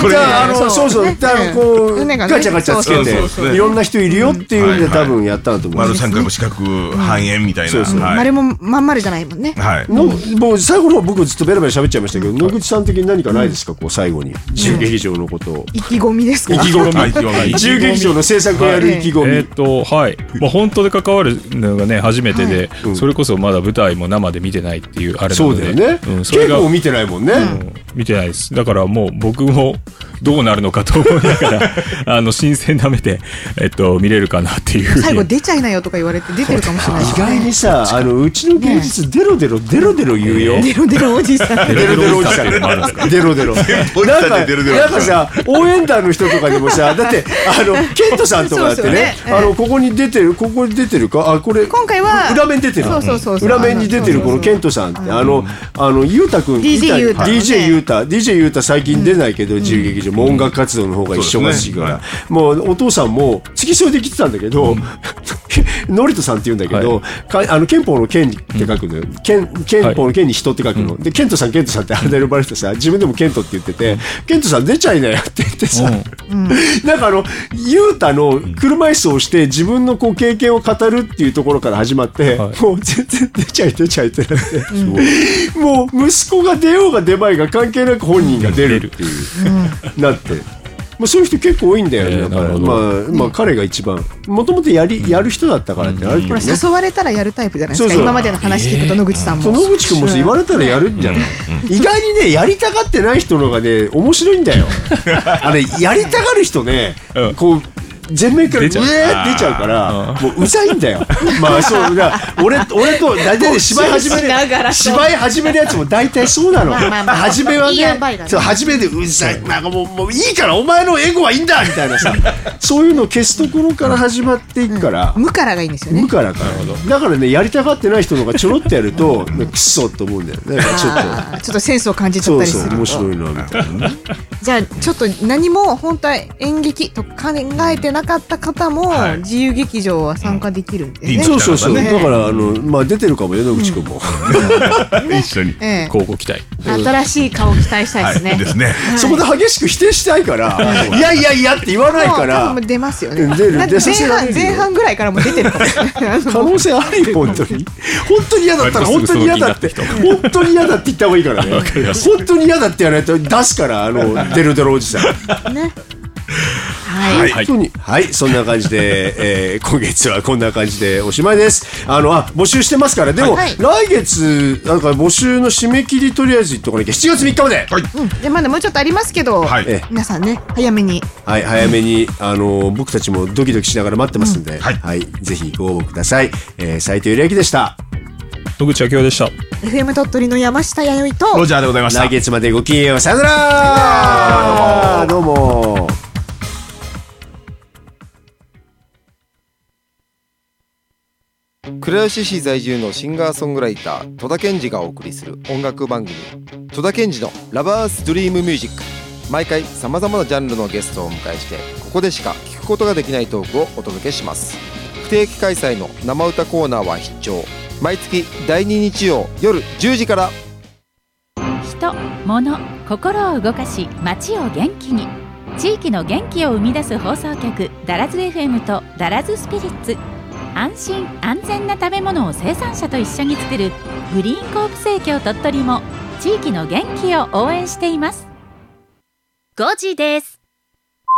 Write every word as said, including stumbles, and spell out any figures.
これあのそうそう、こうガチャガチャつけていろんな人いるよっていうんで多分やったんだと思う。 丸三角四角半円みたいな。 丸もまん丸じゃないもんね。 もう最後の僕ずっとベラベラ喋っちゃいましたけど、野口さん的に何かないですか、こう最後に自由劇場のことを。 意気込みですか。 意気込み。自由劇場の制作をやる意気込み。 えっとはい。まあ本当で関わるのがね初めてで、それこそまだ舞台も生で見てないっていうあれなので。 そうだよね。結構見てないもんね。 見てないです。だからもう僕もどうなるのかと思いながらあの新鮮な目でえっと見れるかなっていう。 最後出ちゃいなよとか言われて出てるかもしれない。 意外にさ、あのうちの芸術デロデロデロデロ言うよ。 デロデロおじさん。 デロデロおじさん。デロデロ。なんかなんかさ、応援団の人とかでもさ、だってあのケントさんとかだってね、あのここに出てるここに出てるか、あこれ今回は裏面出てる。 そうそうそう。 裏面に出てるこのケントさんってあのあのゆうたくんディージェー ゆうたディージェー ゆうた ディージェー ゆうた最近出ないけど自由劇場も音楽活動の方が一緒しいからもうお父さんも付き添いで来てたんだけど、ノリトさんって言うんだけど、あの憲法の憲って書くのよ。憲法の憲に人って書くので、ケントさんケントさんってあれで呼ばれてさ、自分でもケントって言ってて、ケントさん出ちゃいなよって言ってさ、なんかあのゆうたの車椅子をして自分のこう経験を語るっていうところから始まって、もう全然出ちゃい出ちゃいってなって、もう息子が出ようが出まいが関係なく本人が出るっていうなって。まあ、そういう人結構多いんだよね。だからまあまあ彼が一番もともとやりやる人だったからってあるけどね。 誘われたらやるタイプじゃないですか。今までの話聞くと野口さんも。 野口くんも言われたらやるんじゃない。意外にねやりたがってない人のがね面白いんだよ。あれやりたがる人ねこう。全面からうえーって出ちゃうからもううざいんだよ。まあそうだ俺俺と大体芝居始める芝居始めるやつも大体そうなの。初めはねそう初めでうざいなんかもうもういいからお前のエゴはいいんだみたいなさそういうのを消すところから始まっていくから無からがいいんですよね。 無からからだからねやりたがってない人のがちょろっとやるとクソと思うんだよね。ちょっとちょっとセンスを感じちゃったりする。 そうそう面白いなみたいな。 じゃあちょっと何も本当は演劇と考えてなかった方も自由劇場は参加できるんですね。 そうそうそう。だからあのまあ出てるかもよ野口くんも一緒に交互期待。 新しい顔期待したいですね。 ですね。 そこで激しく否定したいからいやいやいやって言わないから出ますよね。 出る出させられる。 前半ぐらいからも出てるかもしれない。 可能性あるよ本当に。本当に嫌だったら本当に嫌だって本当に嫌だって言った方がいいからね。本当に嫌だって言わないと出すからあのデロデロおじさん。ね。はい、本当にはいそんな感じで、えー、今月はこんな感じでおしまいです。あのあ募集してますからでも、はい、来月なんか募集の締め切りとりあえず言っとかなきゃしちがつみっかまで、はいうん、でまだもうちょっとありますけど、はい、え皆さんね早めにはい早めにあの僕たちもドキドキしながら待ってますんで、うん、はい、はい、ぜひご応募ください。えー、斉藤由良明でした。 野口明夫でした。 エフエム 鳥取の山下弥生とロジャーでございました。 来月までごきげんようさよなら。どうも。 倉吉市在住のシンガーソングライター戸田健二がお送りする音楽番組戸田健二のラバースドリームミュージック。毎回さまざまなジャンルのゲストをお迎えしてここでしか聞くことができないトークをお届けします。不定期開催の生歌コーナーは必聴。毎月だいに日曜夜じゅうじから。 人、物、心を動かし街を元気に地域の元気を生み出す放送局ダラズ エフエム とダラズスピリッツ。安心安全な食べ物を生産者と一緒に作るグリーンコープ生協鳥取も地域の元気を応援しています。ごじです。